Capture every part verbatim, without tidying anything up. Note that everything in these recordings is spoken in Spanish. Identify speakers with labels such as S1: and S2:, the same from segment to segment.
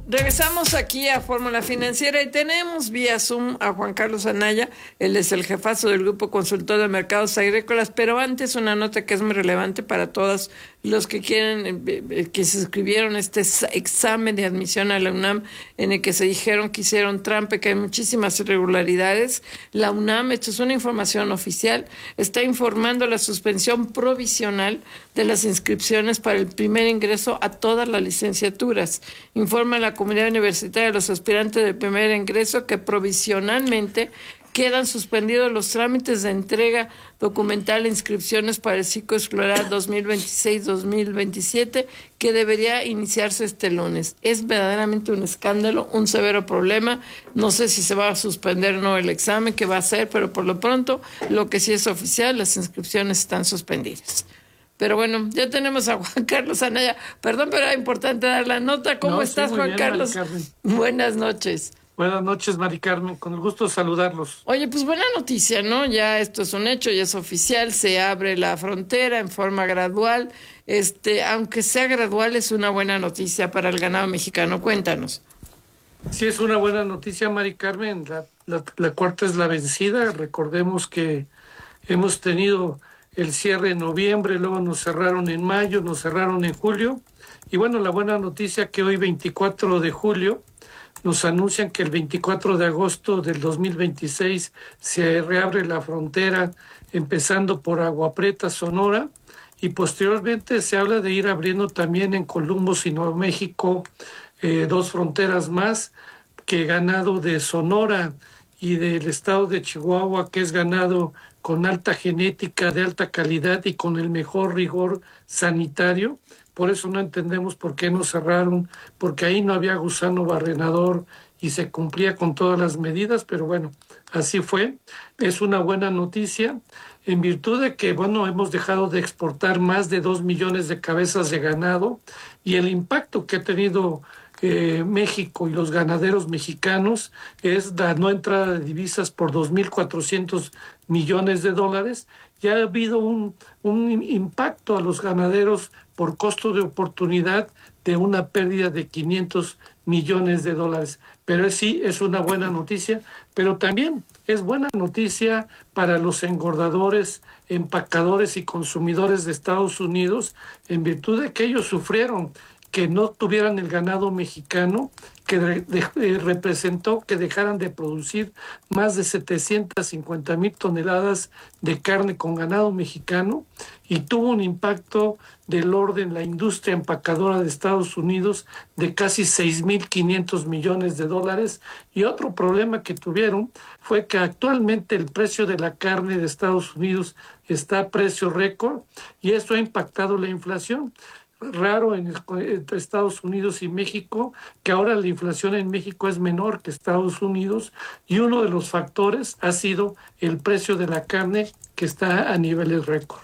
S1: Regresamos aquí a Fórmula Financiera y tenemos vía Zoom a Juan Carlos Anaya. Él es el jefazo del Grupo Consultor de Mercados Agrícolas, pero antes una nota que es muy relevante para todos los que quieren, que se inscribieron este examen de admisión a la UNAM, en el que se dijeron que hicieron trampa, que hay muchísimas irregularidades. La UNAM, esto es una información oficial, está informando la suspensión provisional de las inscripciones para el primer ingreso a todas las licenciaturas. Informa la comunidad universitaria de los aspirantes de primer ingreso que provisionalmente quedan suspendidos los trámites de entrega documental e inscripciones para el ciclo escolar dos mil veintiséis dos mil veintisiete, que debería iniciarse este lunes. Es verdaderamente un escándalo, un severo problema. No sé si se va a suspender o no el examen, qué va a hacer, pero por lo pronto, lo que sí es oficial, las inscripciones están suspendidas. Pero bueno, ya tenemos a Juan Carlos Anaya. Perdón, pero era importante dar la nota. ¿Cómo
S2: no,
S1: estás,
S2: sí,
S1: Juan
S2: bien,
S1: Carlos? Buenas noches.
S2: Buenas noches, Mari Carmen. Con el gusto de saludarlos.
S1: Oye, pues buena noticia, ¿no? Ya esto es un hecho, ya es oficial. Se abre la frontera en forma gradual. Este, aunque sea gradual, es una buena noticia para el ganado mexicano. Cuéntanos.
S2: Sí, es una buena noticia, Mari Carmen. La, la, la cuarta es la vencida. Recordemos que hemos tenido el cierre en noviembre, luego nos cerraron en mayo, nos cerraron en julio. Y bueno, la buena noticia que hoy, veinticuatro de julio, nos anuncian que el veinticuatro de agosto del dos mil veintiséis se reabre la frontera, empezando por Agua Prieta, Sonora, y posteriormente se habla de ir abriendo también en Columbus y Nuevo México eh, dos fronteras más, que ganado de Sonora y del estado de Chihuahua, que es ganado con alta genética, de alta calidad y con el mejor rigor sanitario. Por eso no entendemos por qué nos cerraron, porque ahí no había gusano barrenador y se cumplía con todas las medidas, pero bueno, así fue. Es una buena noticia, en virtud de que, bueno, hemos dejado de exportar más de dos millones de cabezas de ganado, y el impacto que ha tenido Eh, México y los ganaderos mexicanos es la no entrada de divisas por dos mil cuatrocientos millones de dólares. Ya ha habido un, un impacto a los ganaderos por costo de oportunidad de una pérdida de quinientos millones de dólares. Pero sí, es una buena noticia, pero también es buena noticia para los engordadores, empacadores y consumidores de Estados Unidos, en virtud de que ellos sufrieron que no tuvieran el ganado mexicano, que de, de, eh, representó que dejaran de producir más de setecientas cincuenta mil toneladas de carne con ganado mexicano, y tuvo un impacto del orden la industria empacadora de Estados Unidos de casi seis mil quinientos millones de dólares. Y otro problema que tuvieron fue que actualmente el precio de la carne de Estados Unidos está a precio récord, y esto ha impactado la inflación. Raro en, entre Estados Unidos y México, que ahora la inflación en México es menor que Estados Unidos, y uno de los factores ha sido el precio de la carne, que está a niveles récord.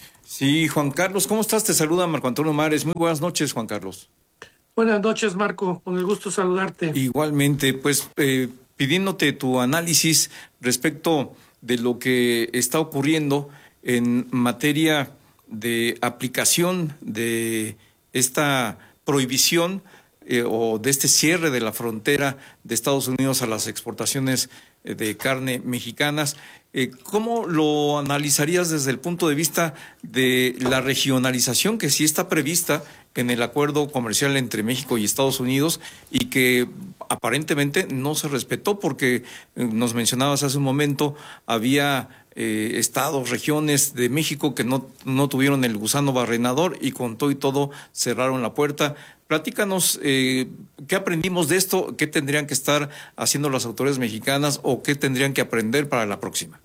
S3: Sí, Juan Carlos, ¿cómo estás? Te saluda Marco Antonio Mares. Muy buenas noches, Juan Carlos.
S2: Buenas noches, Marco, con el gusto de saludarte.
S3: Igualmente, pues eh, pidiéndote tu análisis respecto de lo que está ocurriendo en materia de aplicación de esta prohibición eh, o de este cierre de la frontera de Estados Unidos a las exportaciones eh, de carne mexicanas. Eh, ¿Cómo lo analizarías desde el punto de vista de la regionalización que sí está prevista en el acuerdo comercial entre México y Estados Unidos y que aparentemente no se respetó porque eh, nos mencionabas hace un momento, había Eh, estados, regiones de México que no, no tuvieron el gusano barrenador y con todo y todo cerraron la puerta? Platícanos, eh, ¿qué aprendimos de esto? ¿Qué tendrían que estar haciendo las autoridades mexicanas o qué tendrían que aprender para la próxima?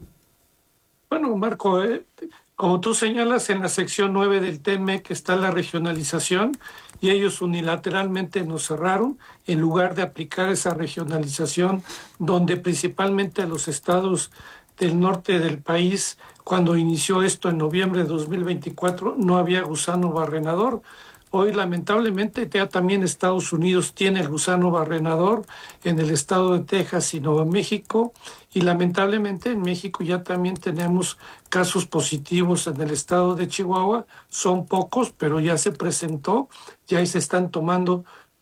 S2: Bueno, Marco, eh, como tú señalas, en la sección nueve del T M E C está la regionalización, y ellos unilateralmente nos cerraron en lugar de aplicar esa regionalización, donde principalmente a los estados del norte del país, cuando inició esto en noviembre de dos mil veinticuatro, no había gusano barrenador. Hoy, lamentablemente, ya también Estados Unidos tiene el gusano barrenador en el estado de Texas y Nuevo México, y lamentablemente en México ya también tenemos casos positivos en el estado de Chihuahua. Son pocos, pero ya se presentó, ya ahí se están tomando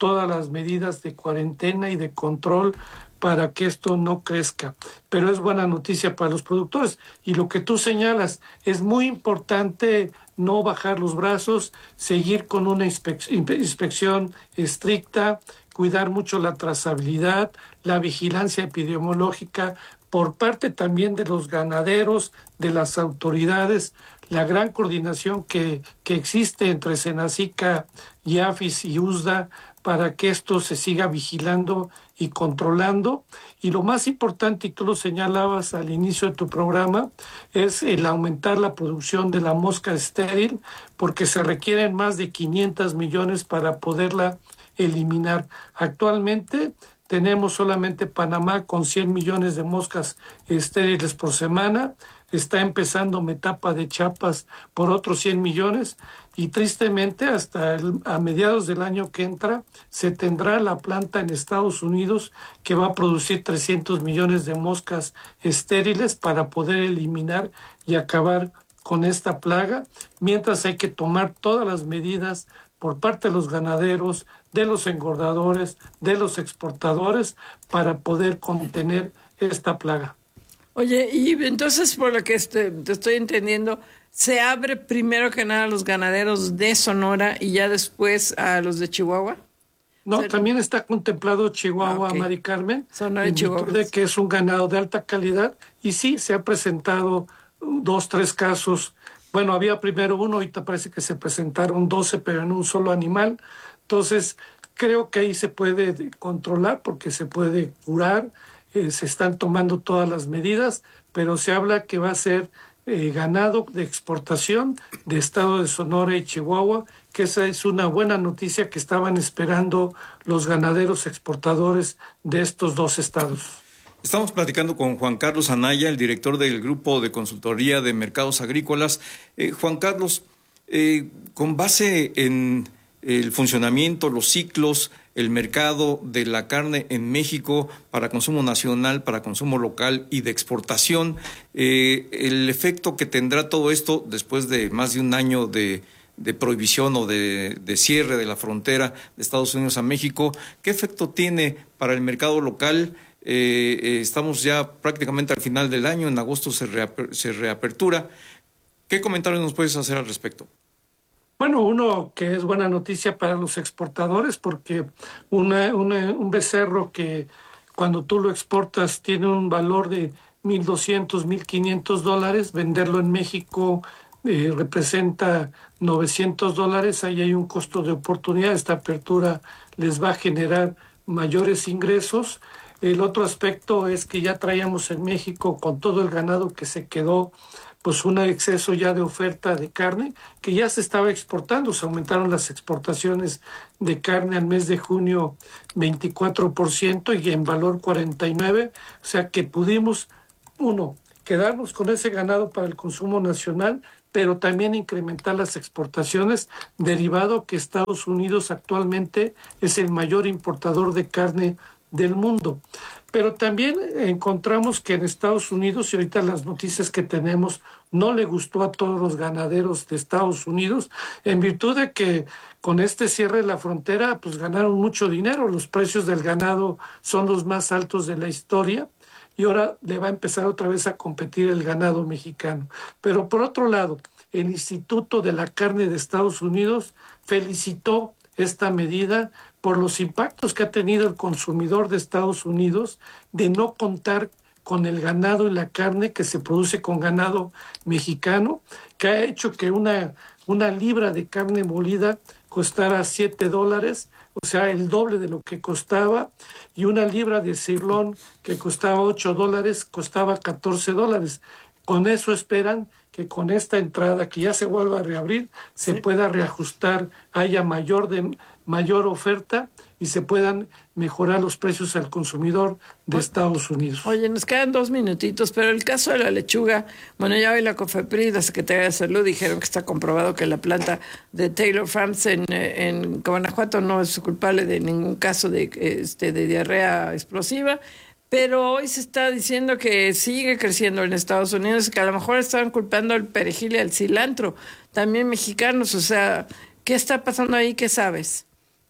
S2: todas las medidas de cuarentena y de control para que esto no crezca. Pero es buena noticia para los productores. Y lo que tú señalas, es muy importante no bajar los brazos, seguir con una inspec- inspección estricta, cuidar mucho la trazabilidad, la vigilancia epidemiológica por parte también de los ganaderos, de las autoridades, la gran coordinación que, que existe entre Senacica, IAFIS y USDA para que esto se siga vigilando y controlando. Y lo más importante, y tú lo señalabas al inicio de tu programa, es el aumentar la producción de la mosca estéril, porque se requieren más de quinientos millones para poderla eliminar. Actualmente tenemos solamente Panamá con cien millones de moscas estériles por semana. Está empezando Metapa de Chiapas por otros cien millones y tristemente hasta el, a mediados del año que entra se tendrá la planta en Estados Unidos que va a producir trescientos millones de moscas estériles para poder eliminar y acabar con esta plaga, mientras hay que tomar todas las medidas por parte de los ganaderos, de los engordadores, de los exportadores para poder contener esta plaga.
S1: Oye, y entonces por lo que este, te estoy entendiendo, se abre primero que nada a los ganaderos de Sonora y ya después a los de Chihuahua.
S2: No,
S1: ¿Ser?
S2: También está contemplado Chihuahua, ah, okay. Mari Carmen,
S1: Sonora y Chihuahua,
S2: de que es un ganado de alta calidad y sí se ha presentado dos, tres casos. Bueno, había primero uno, ahorita parece que se presentaron doce, pero en un solo animal. Entonces, creo que ahí se puede controlar porque se puede curar. Eh, se están tomando todas las medidas, pero se habla que va a ser eh, ganado de exportación de estado de Sonora y Chihuahua, que esa es una buena noticia que estaban esperando los ganaderos exportadores de estos dos estados.
S3: Estamos platicando con Juan Carlos Anaya, el director del Grupo de Consultoría de Mercados Agrícolas. Eh, Juan Carlos, eh, con base en el funcionamiento, los ciclos, el mercado de la carne en México para consumo nacional, para consumo local y de exportación, eh, el efecto que tendrá todo esto después de más de un año de, de prohibición o de, de cierre de la frontera de Estados Unidos a México, ¿qué efecto tiene para el mercado local? Eh, eh, estamos ya prácticamente al final del año, en agosto se, reaper, se reapertura. ¿Qué comentarios nos puedes hacer al respecto?
S2: Bueno, uno que es buena noticia para los exportadores porque una, una, un becerro que cuando tú lo exportas tiene un valor de mil doscientos, mil quinientos dólares, venderlo en México eh, representa novecientos dólares, ahí hay un costo de oportunidad, esta apertura les va a generar mayores ingresos. El otro aspecto es que ya traíamos en México con todo el ganado que se quedó pues un exceso ya de oferta de carne que ya se estaba exportando, se aumentaron las exportaciones de carne al mes de junio veinticuatro por ciento y en valor cuarenta y nueve por ciento, o sea que pudimos, uno, quedarnos con ese ganado para el consumo nacional, pero también incrementar las exportaciones, derivado que Estados Unidos actualmente es el mayor importador de carne del mundo. Pero también encontramos que en Estados Unidos, y ahorita las noticias que tenemos, no le gustó a todos los ganaderos de Estados Unidos, en virtud de que con este cierre de la frontera, pues ganaron mucho dinero, los precios del ganado son los más altos de la historia, y ahora le va a empezar otra vez a competir el ganado mexicano. Pero por otro lado, el Instituto de la Carne de Estados Unidos felicitó esta medida por los impactos que ha tenido el consumidor de Estados Unidos de no contar con el ganado y la carne que se produce con ganado mexicano, que ha hecho que una, una libra de carne molida costara siete dólares, o sea, el doble de lo que costaba, y una libra de sirlón que costaba ocho dólares, costaba catorce dólares. Con eso esperan que con esta entrada, que ya se vuelva a reabrir, se sí. pueda reajustar, haya mayor, de, mayor oferta y se puedan mejorar los precios al consumidor de Estados Unidos.
S1: Oye, nos quedan dos minutitos, pero el caso de la lechuga, bueno, ya hoy la COFEPRIS, la Secretaría de Salud, dijeron que está comprobado que la planta de Taylor Farms en, en Guanajuato no es culpable de ningún caso de, este, de diarrea explosiva. Pero hoy se está diciendo que sigue creciendo en Estados Unidos, que a lo mejor estaban culpando al perejil y al cilantro, también mexicanos. O sea, ¿qué está pasando ahí? ¿Qué sabes?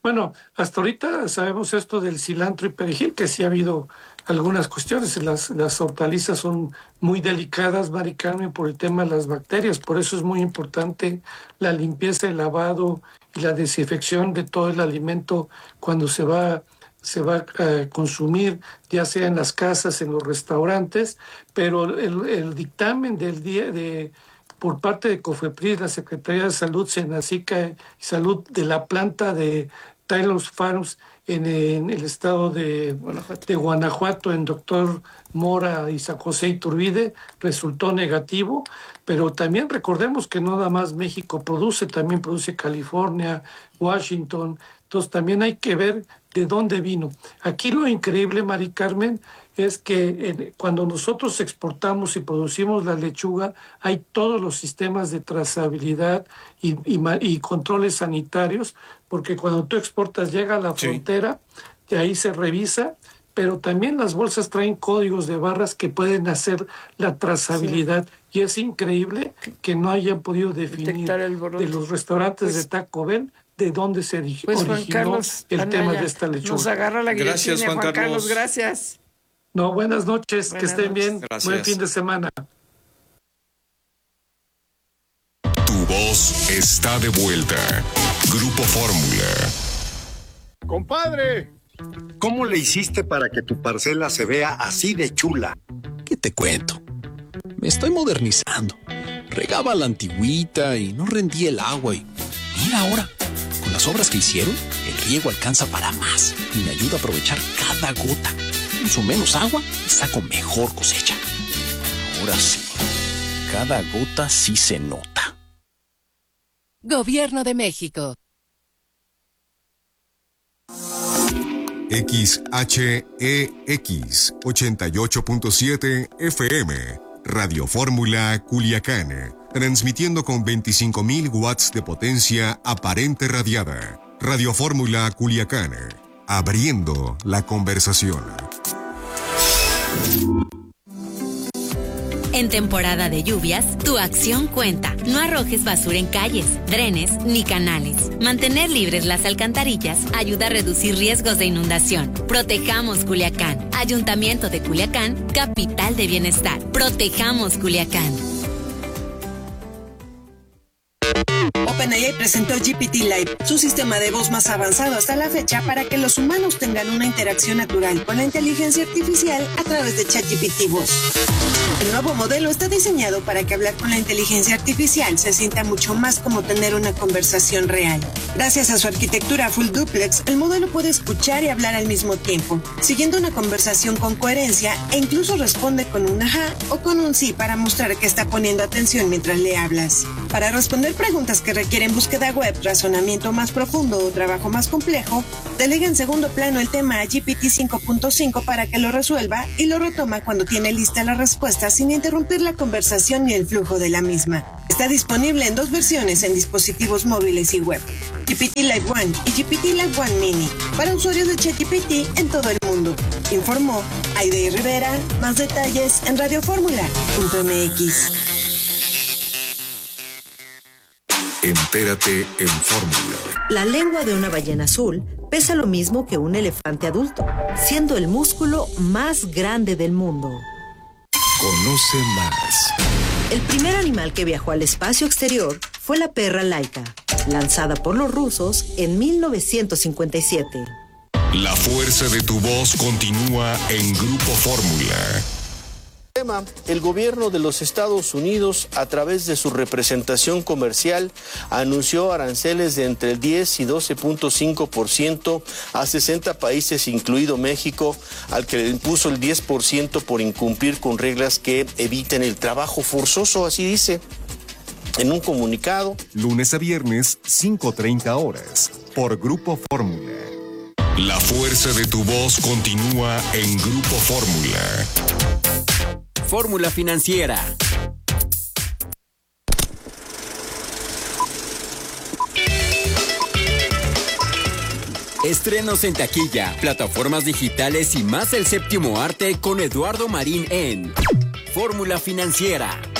S2: Bueno, hasta ahorita sabemos esto del cilantro y perejil, que sí ha habido algunas cuestiones. Las, las hortalizas son muy delicadas, Mari Carmen, por el tema de las bacterias. Por eso es muy importante la limpieza, el lavado y la desinfección de todo el alimento cuando se va, se va a consumir, ya sea en las casas, en los restaurantes. Pero el, el dictamen del día de por parte de COFEPRIS, la Secretaría de Salud, Senacica y Salud de la planta de Taylor's Farms en, en el estado de Guanajuato. de Guanajuato, en doctor Mora y San José Iturbide, resultó negativo, pero también recordemos que no nada más México produce, también produce California, Washington, entonces también hay que ver de dónde vino. Aquí lo increíble, Mari Carmen, es que eh, cuando nosotros exportamos y producimos la lechuga, hay todos los sistemas de trazabilidad y, y, y controles sanitarios, porque cuando tú exportas llega a la sí. frontera, y ahí se revisa, pero también las bolsas traen códigos de barras que pueden hacer la trazabilidad. Sí. Y es increíble que no hayan podido definir de los restaurantes pues, de Taco Bell de dónde se origi-
S1: pues,
S2: originó
S1: Juan Carlos,
S2: el
S1: Anaya,
S2: tema de esta lechuga.
S1: Nos agarra la guillotina,
S3: gracias, Juan,
S1: Juan Carlos. Carlos, gracias.
S2: No, buenas noches, buenas que estén noches. Bien.
S3: Gracias.
S2: Buen fin de semana.
S4: Tu voz está de vuelta. Grupo Fórmula.
S5: Compadre, ¿cómo le hiciste para que tu parcela se vea así de chula?
S6: ¿Qué te cuento? Me estoy modernizando. Regaba la antigüita y no rendía el agua y mira ahora, con las obras que hicieron, el riego alcanza para más y me ayuda a aprovechar cada gota. Uso menos agua y saco mejor cosecha. Ahora sí, cada gota sí se nota.
S7: Gobierno de México.
S4: X H E X ochenta y ocho punto siete F M, Radio Fórmula Culiacán, transmitiendo con veinticinco mil watts de potencia aparente radiada. Radio Fórmula Culiacán, abriendo la conversación.
S8: En temporada de lluvias, tu acción cuenta. No arrojes basura en calles, drenes ni canales. Mantener libres las alcantarillas ayuda a reducir riesgos de inundación. Protejamos Culiacán. Ayuntamiento de Culiacán, capital de bienestar. Protejamos Culiacán.
S9: OpenAI presentó G P T Live, su sistema de voz más avanzado hasta la fecha para que los humanos tengan una interacción natural con la inteligencia artificial a través de ChatGPT Voz. El nuevo modelo está diseñado para que hablar con la inteligencia artificial se sienta mucho más como tener una conversación real. Gracias a su arquitectura full duplex, el modelo puede escuchar y hablar al mismo tiempo, siguiendo una conversación con coherencia e incluso responde con un ajá o con un sí para mostrar que está poniendo atención mientras le hablas. Para responder preguntas que requieren búsqueda web, razonamiento más profundo o trabajo más complejo, delega en segundo plano el tema a G P T cinco punto cinco para que lo resuelva y lo retoma cuando tiene lista la respuesta sin interrumpir la conversación ni el flujo de la misma. Está disponible en dos versiones en dispositivos móviles y web, G P T Live One y G P T Live One Mini, para usuarios de ChatGPT en todo el mundo. Informó Aide Rivera. Más detalles en radio fórmula punto m x.
S4: Entérate en Fórmula.
S10: La lengua de una ballena azul pesa lo mismo que un elefante adulto, siendo el músculo más grande del mundo.
S4: Conoce más.
S10: El primer animal que viajó al espacio exterior fue la perra Laika, lanzada por los rusos en mil novecientos cincuenta y siete.
S4: La fuerza de tu voz continúa en Grupo Fórmula.
S11: El gobierno de los Estados Unidos, a través de su representación comercial, anunció aranceles de entre el diez y doce punto cinco por ciento a sesenta países, incluido México, al que le impuso el diez por ciento por incumplir con reglas que eviten el trabajo forzoso, así dice en un comunicado.
S4: Lunes a viernes, cinco treinta horas, por Grupo Fórmula. La fuerza de tu voz continúa en Grupo Fórmula.
S12: Fórmula Financiera. Estrenos en taquilla, plataformas digitales y más el séptimo arte con Eduardo Marín en Fórmula Financiera.